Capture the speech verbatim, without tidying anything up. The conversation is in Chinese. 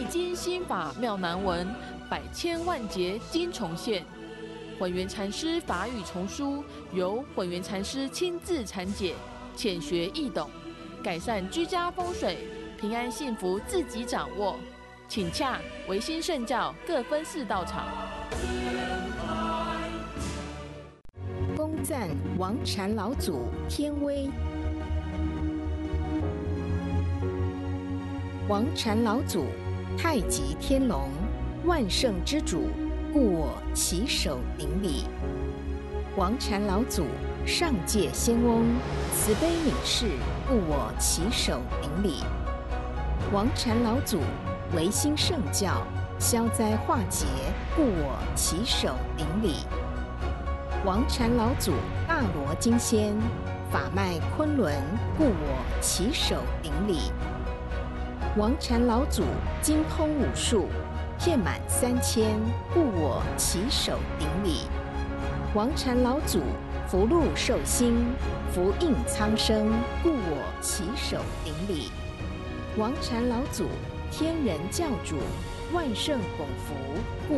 经心法妙难闻，百千万劫经重现。混元禅师法语丛书由混元禅师亲自阐解，浅学易懂，改善居家风水，平安幸福自己掌握。请洽维新圣教各分寺道场。 恭赞王禅老祖天威。王禅老祖，太极天龙，万圣之主，故我起手顶礼。王禅老祖，上界仙翁，慈悲悯视，故我起手顶礼。王禅老祖，维新圣教，消灾化劫，故我起手顶礼。王禅老祖，大罗金仙，法脉昆仑，故我起手顶礼。王禅老祖，精通武术，遍满三千，故我起手顶礼。王禅老祖，福禄寿星，福应苍生，故我起手顶礼。王禅老祖，天人教主，万圣拱福，故